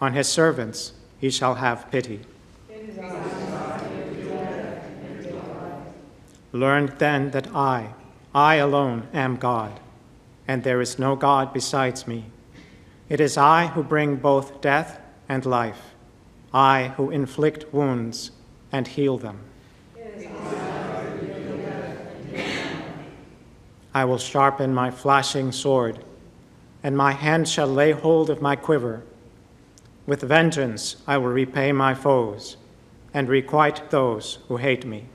On his servants he shall have pity. Learn then that I alone am God, and there is no God besides me. It is I who bring both death and life, I who inflict wounds and heal them. I will sharpen my flashing sword, and my hand shall lay hold of my quiver. With vengeance I will repay my foes and requite those who hate me.